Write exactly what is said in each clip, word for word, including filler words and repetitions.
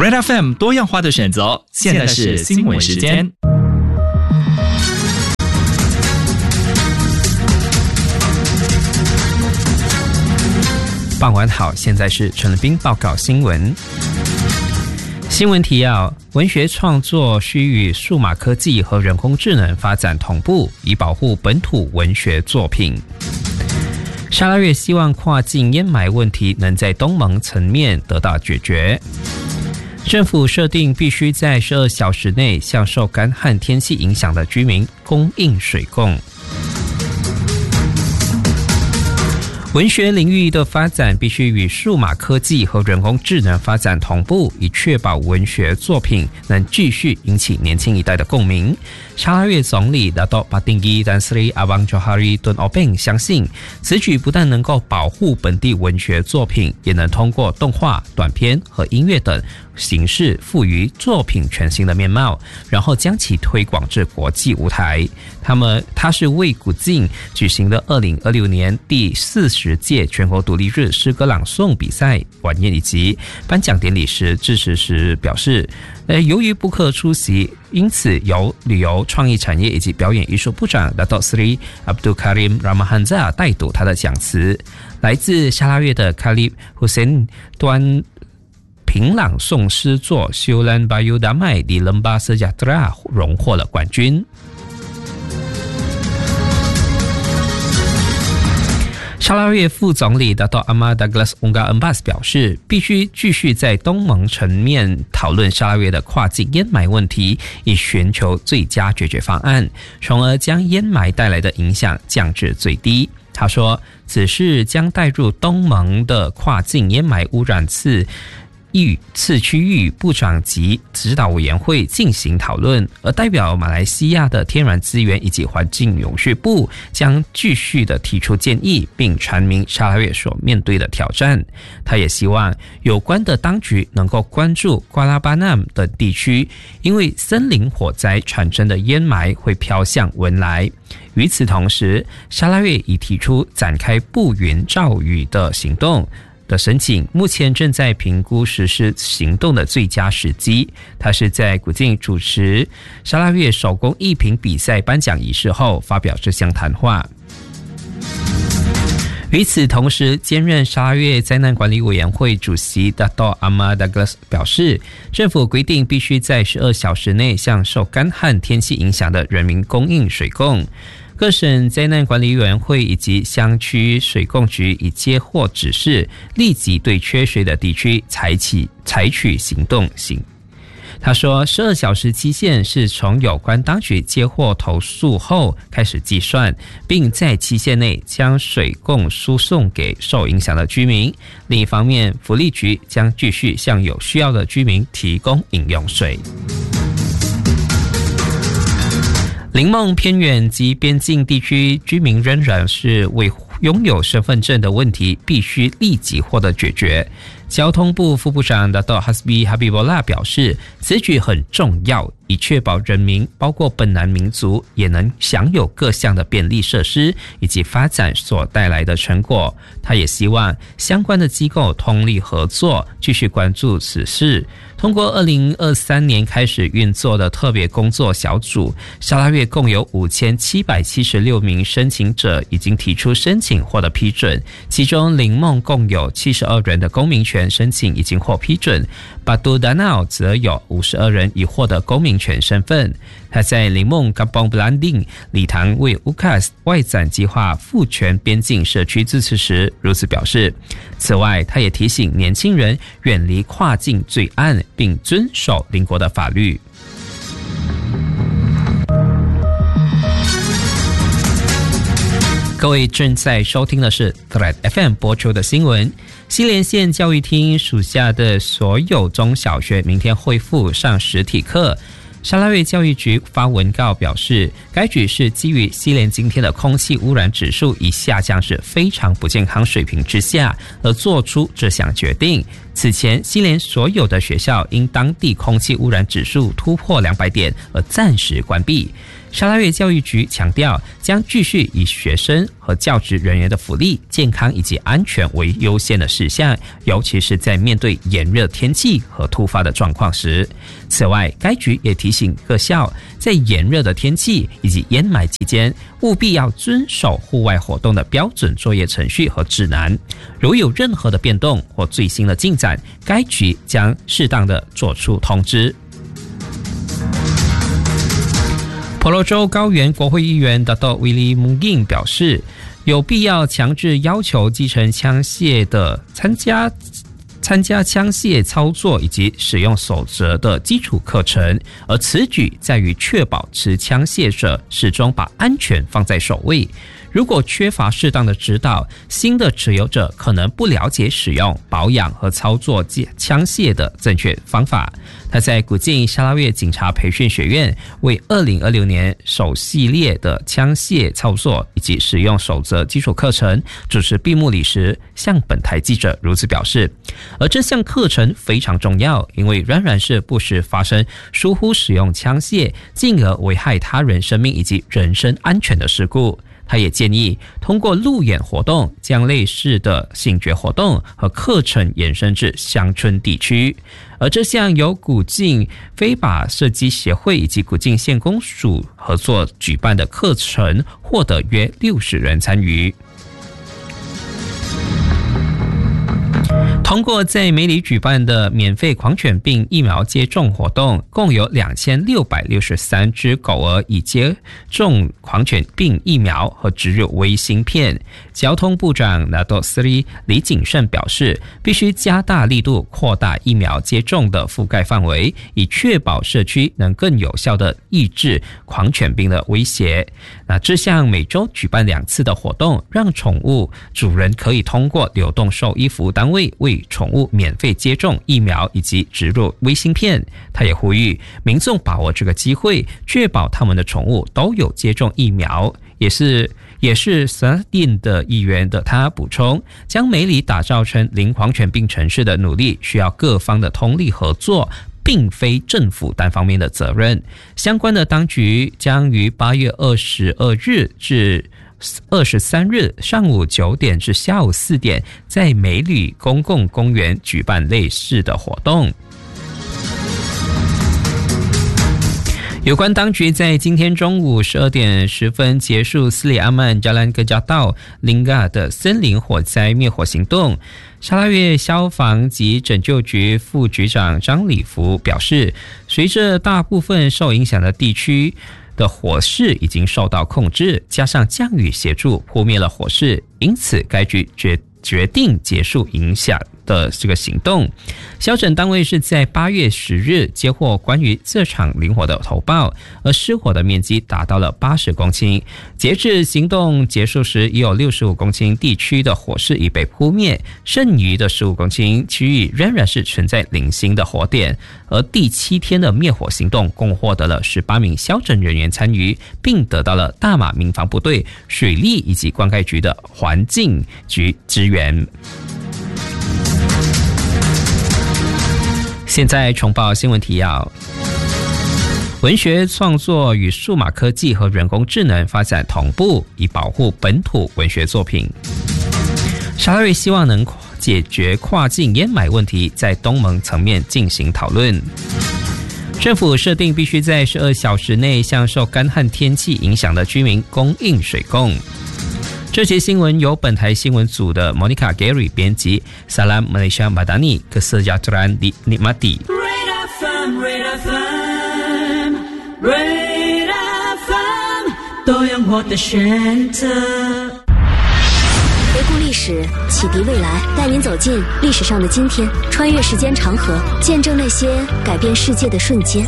Red F M 多样化的选择，现在是新闻时间。 傍晚好，现在是陈立彬报告新闻。新闻提要：文学创作需与数码科技和人工智能发展同步，以保护本土文学作品。沙拉越希望跨境淹埋问题能在东盟层面得到解决。政府设定必须在十二小时内向受干旱天气影响的居民供应水供。文学领域的发展必须与数码科技和人工智能发展同步，以确保文学作品能继续引起年轻一代的共鸣。沙拉越总理达多巴丁基丹斯里阿邦乔哈里顿奥宾相信，此举不但能够保护本地文学作品，也能通过动画、短片和音乐等形式赋予作品全新的面貌，然后将其推广至国际舞台。他们他是为古晋举行的二零二六年第四十届全国独立日诗歌朗诵比赛晚宴以及颁奖典礼时致辞时表示，呃，由于不可出席，因此由旅游创意产业以及表演艺术部长达多斯里阿卜杜卡林拉马汉扎带读他的讲词。来自沙拉越的卡利胡森端凭朗诵诗作《修兰巴尤达麦迪伦巴斯加特拉》荣获了冠军。沙拉越副总理达多阿马达格拉斯翁加恩巴斯表示，必须继续在东盟层面讨论沙拉越的跨境淹埋问题，以寻求最佳解决方案，从而将淹埋带来的影响降至最低。他说，此事将带入东盟的跨境淹埋污染次与次区域部长级指导委员会进行讨论，而代表马来西亚的天然资源以及环境永续部将继续的提出建议，并阐明沙拉越所面对的挑战。他也希望有关的当局能够关注瓜拉巴纳等地区，因为森林火灾产生的烟霾会飘向文莱。与此同时，沙拉越已提出展开布云罩雨的行动的申请，目前正在评估实施行动的最佳时机。他是在古晋主持沙拉越手工艺品比赛颁奖仪式后发表这项谈话。与此同时，兼任沙拉越灾难管理委员会主席达多阿马达格拉斯表示，政府规定必须在十二小时内向受干旱天气影响的人民供应水供。各省灾难管理委员会以及乡区水供局已接获指示，立即对缺水的地区采取采取行动行。他说，十二小时期限是从有关当局接获投诉后开始计算，并在期限内将水供输送给受影响的居民。另一方面，福利局将继续向有需要的居民提供饮用水。林梦偏远及边境地区居民仍然是为拥有身份证的问题必须立即获得解决。交通部副部长达多哈斯比哈比波拉表示，此举很重要，以确保人民包括本南民族也能享有各项的便利设施以及发展所带来的成果。他也希望相关的机构通力合作，继续关注此事。通过二零二三年开始运作的特别工作小组，沙拉越共有五千七百七十六名申请者已经提出申请获得批准，其中林梦共有七十二人的公民权申请已经获批准，巴杜达瑙则有五十二人已获得公民权身份。他在林梦甘邦布兰丁礼堂为乌卡斯外展计划赋权边境社区支持时如此表示。此外，他也提醒年轻人远离跨境罪案，并遵守邻国的法律。各位正在收听的是 Thread F M 播出的新闻。西连县教育厅属下的所有中小学明天恢复上实体课。沙拉越教育局发文告表示，该局是基于西连今天的空气污染指数已下降至非常不健康水平之下而做出这项决定。此前，西连所有的学校因当地空气污染指数突破两百点而暂时关闭。 沙拉越教育局强调，将继续以学生和教职人员的福利、健康以及安全为优先的事项，尤其是在面对炎热天气和突发的状况时。此外，该局也提醒各校，在炎热的天气以及烟霾期间，务必要遵守户外活动的标准作业程序和指南。如有任何的变动或最新的进展，该局将适当的做出通知。婆罗洲高原国会议员达多威利蒙金表示，有必要强制要求基层枪械的参加参加枪械操作以及使用守则的基础课程，而此举在于确保持枪械者始终把安全放在首位。如果缺乏适当的指导，新的持有者可能不了解使用、保养和操作枪械的正确方法。他在古晋沙拉越警察培训学院为二零二六年首系列的枪械操作以及使用守则基础课程主持闭幕礼时，向本台记者如此表示。而这项课程非常重要，因为仍然是不时发生疏忽使用枪械，进而危害他人生命以及人身安全的事故。他也建议通过路演活动，将类似的醒觉活动和课程延伸至乡村地区。而这项由古晋非法射击协会以及古晋县公署合作举办的课程，获得约六十人参与。通过在梅里举办的免费狂犬病疫苗接种活动，共有两千六百六十三只狗儿已接种狂犬病疫苗和植入微芯片。交通部长拿多斯里李景胜表示，必须加大力度扩大疫苗接种的覆盖范围，以确保社区能更有效地抑制狂犬病的威胁。那这项每周举办两次的活动，让宠物主人可以通过流动兽医服务单位为宠物免费接种疫苗以及植入微芯片。他也呼吁民众把握这个机会，确保他们的宠物都有接种疫苗。也是也是萨丁的议员的他补充，将梅里打造成零狂犬病城市的努力需要各方的通力合作，并非政府单方面的责任。相关的当局将于八月二十二日至二十三日上午九点至下午四点，在梅里公共公园举办类似的活动。有关当局在今天中午十二点十分结束斯里阿曼加兰格加道林嘎的森林火灾灭火行动。沙拉越消防及拯救局副局长张礼福表示，随着大部分受影响的地区的火势已经受到控制，加上降雨协助扑灭了火势，因此该局决决定结束影响的这个行动。消拯单位是在八月十日接获关于这场林火的投报，而失火的面积达到了八十公顷。截至行动结束时，已有六十五公顷地区的火势已被扑灭，剩余的十五公顷区域仍然是存在零星的火点。而第七天的灭火行动共获得了十八名消拯人员参与，并得到了大马民防部队、水利以及灌溉局的环境局支援。现在重报新闻提要：文学创作与数码科技和人工智能发展同步，以保护本土文学作品。沙拉越希望能解决跨境烟霾问题，在东盟层面进行讨论。政府设定必须在十二小时内向受干旱天气影响的居民供应水供。这节新闻由本台新闻组的 Monica Gary 编辑。Salam Malaysia Madani Kesejahteraan di Nikmati。 Red F M Red F M 都有我的选择。 回顾历史，启迪未来，带您走进历史上的今天，穿越时间长河，见证那些改变世界的瞬间。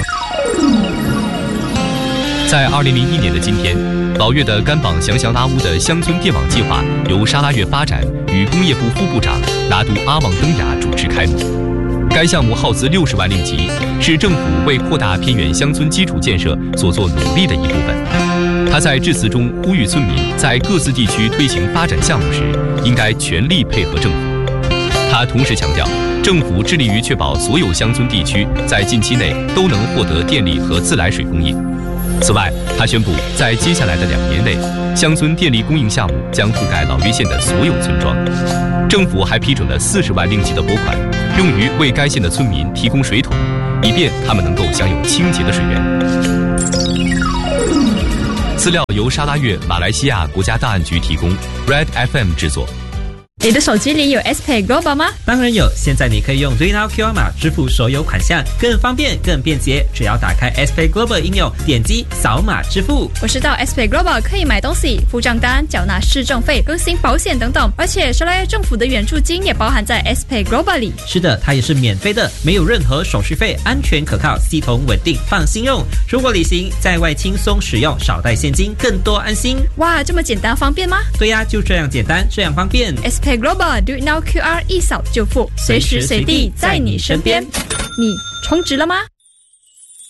在二零零一年的今天，老越的甘榜祥祥拉乌的乡村电网计划由沙拉越发展与工业部副部长拿督阿旺登雅主持开幕。该项目耗资六十万令吉，是政府为扩大偏远乡村基础建设所做努力的一部分。他在致辞中呼吁村民在各自地区推行发展项目时，应该全力配合政府。他同时强调，政府致力于确保所有乡村地区在近期内都能获得电力和自来水供应。 此外，他宣布在接下来的两年内，乡村电力供应项目将覆盖老约县的所有村庄。政府还批准了四十万令吉的拨款，用于为该县的村民提供水桶，以便他们能够享有清洁的水源。资料由沙拉越马来西亚国家档案局提供 ，Red F M 制作。 你的手机里有 S P A Y Global 吗？ 当然有，现在你可以用 DreamNow Q R 码支付所有款项，更方便、更便捷。只要打开 S P A Y Global 应用，点击扫码支付。 我知道 S P A Y Global 可以买东西、付账单、缴纳市政费、更新保险等等，而且沙拉越政府的援助金也包含在 S P A Y Global 里。 是的，它也是免费的，没有任何手续费，安全可靠，系统稳定，放心用。出国旅行、在外轻松使用，少带现金，更多安心。 哇，这么简单方便吗？ 对呀，就这样简单，这样方便。 S P A Y Global Do It Now Q R 一扫就付，随时随地在你身边。你充值了吗？